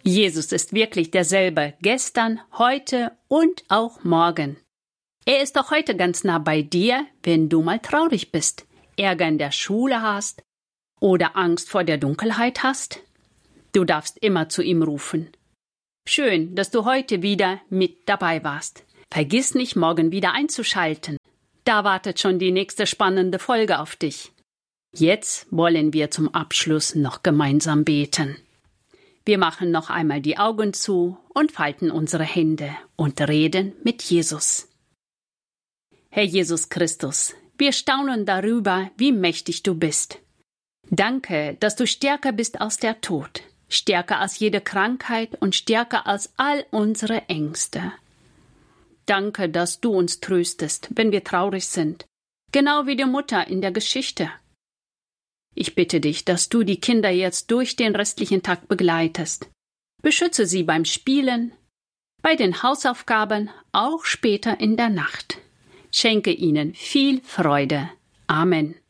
Jesus ist wirklich derselbe, gestern, heute und auch morgen. Er ist auch heute ganz nah bei dir, wenn du mal traurig bist, Ärger in der Schule hast oder Angst vor der Dunkelheit hast. Du darfst immer zu ihm rufen. Schön, dass du heute wieder mit dabei warst. Vergiss nicht, morgen wieder einzuschalten. Da wartet schon die nächste spannende Folge auf dich. Jetzt wollen wir zum Abschluss noch gemeinsam beten. Wir machen noch einmal die Augen zu und falten unsere Hände und reden mit Jesus. Herr Jesus Christus, wir staunen darüber, wie mächtig du bist. Danke, dass du stärker bist als der Tod, stärker als jede Krankheit und stärker als all unsere Ängste. Danke, dass du uns tröstest, wenn wir traurig sind, genau wie die Mutter in der Geschichte. Ich bitte dich, dass du die Kinder jetzt durch den restlichen Tag begleitest. Beschütze sie beim Spielen, bei den Hausaufgaben, auch später in der Nacht. Schenke ihnen viel Freude. Amen.